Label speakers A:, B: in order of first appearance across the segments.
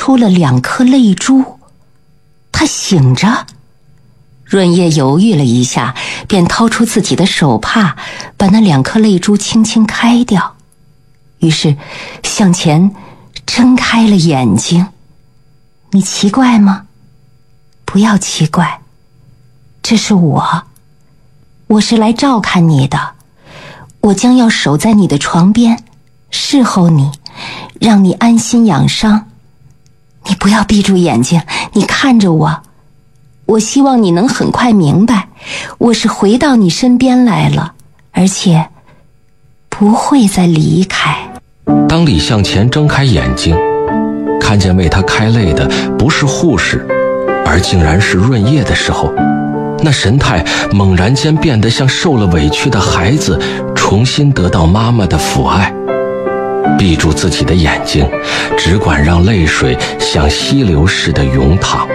A: 出了2颗泪珠。他醒着。润叶犹豫了一下，便掏出自己的手帕，把那2颗泪珠轻轻开掉，于是向前睁开了眼睛。你奇怪吗？不要奇怪，这是我是来照看你的，我将要守在你的床边，侍候你，让你安心养伤。你不要闭住眼睛，你看着我，我希望你能很快明白，我是回到你身边来了，而且不会再离开。
B: 当李向前睁开眼睛，看见为他开泪的不是护士，而竟然是润叶的时候，那神态猛然间变得像受了委屈的孩子重新得到妈妈的抚爱。闭住自己的眼睛，只管让泪水像溪流似的涌淌。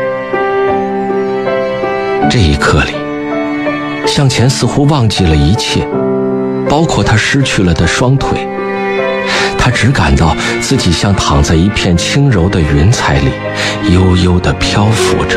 B: 这一刻里，向前似乎忘记了一切，包括他失去了的双腿。他只感到自己像躺在一片轻柔的云彩里，悠悠地漂浮着。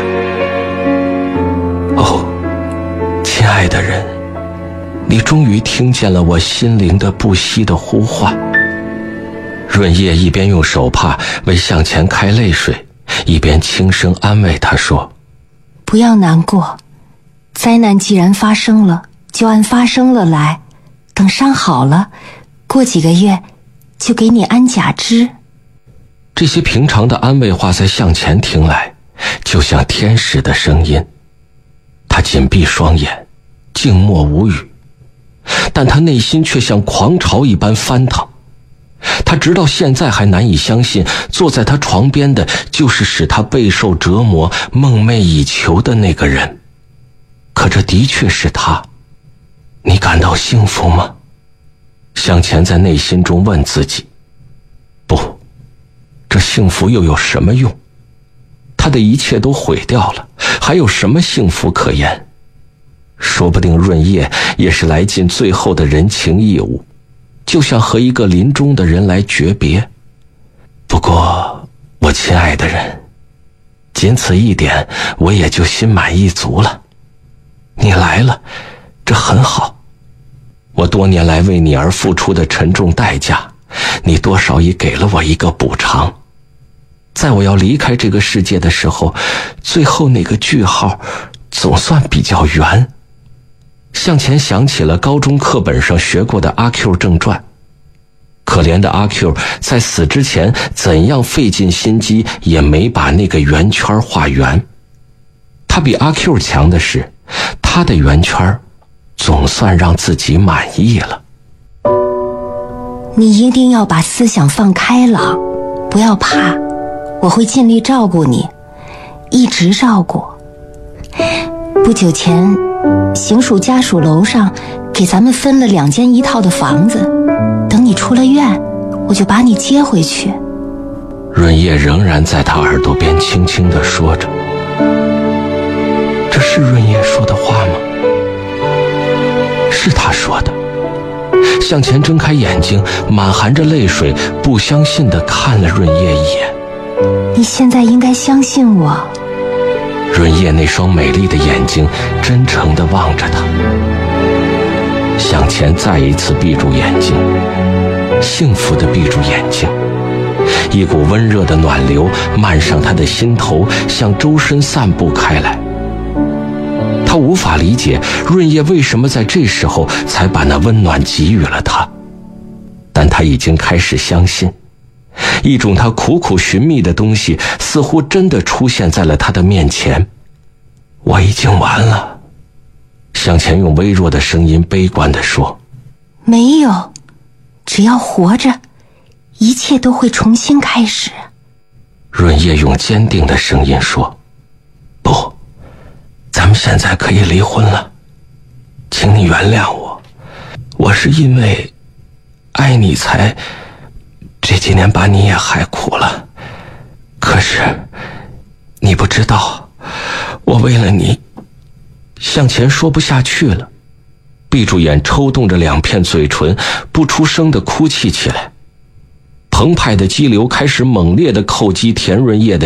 B: 哦，亲爱的人，你终于听见了我心灵的不息的呼唤。润叶一边用手帕为向前开泪水，一边轻声安慰他说：
A: 不要难过，灾难既然发生了，就按发生了来，等伤好了，过几个月就给你安假肢。
B: 这些平常的安慰话在向前听来，就像天使的声音。他紧闭双眼，静默无语，但他内心却像狂潮一般翻腾。他直到现在还难以相信，坐在他床边的就是使他备受折磨、梦寐以求的那个人。可这的确是他。你感到幸福吗？向前在内心中问自己。不，这幸福又有什么用？他的一切都毁掉了，还有什么幸福可言？说不定润叶也是来尽最后的人情义务，就像和一个临终的人来诀别。不过，我亲爱的人，仅此一点，我也就心满意足了。你来了，这很好。我多年来为你而付出的沉重代价，你多少也给了我一个补偿。在我要离开这个世界的时候，最后那个句号总算比较圆。向前想起了高中课本上学过的阿 Q 正传。可怜的阿 Q 在死之前怎样费尽心机也没把那个圆圈画圆。他比阿 Q 强的是，他的圆圈总算让自己满意了。
A: 你一定要把思想放开朗，不要怕，我会尽力照顾你，一直照顾。不久前，刑署家属楼上给咱们分了2间1套的房子，等你出了院，我就把你接回去。
B: 润叶仍然在他耳朵边轻轻地说着。这是润叶说的话吗？是他说的。向前睁开眼睛，满含着泪水，不相信地看了润叶一眼。
A: 你现在应该相信我。
B: 润叶那双美丽的眼睛真诚地望着他。向前再一次闭住眼睛，幸福地闭住眼睛。一股温热的暖流漫上他的心头，向周身散布开来。他无法理解润叶为什么在这时候才把那温暖给予了他，但他已经开始相信，一种他苦苦寻觅的东西似乎真的出现在了他的面前。我已经完了，向前用微弱的声音悲观地说。
A: 没有，只要活着，一切都会重新开始。
B: 润叶用坚定的声音说。不，咱们现在可以离婚了，请你原谅我，我是因为爱你才这几年把你也害苦了。可是你不知道，我为了你。向前说不下去了，闭住眼抽动着2片嘴唇，不出声地哭泣起来。澎湃的激流开始猛烈地叩击田润叶的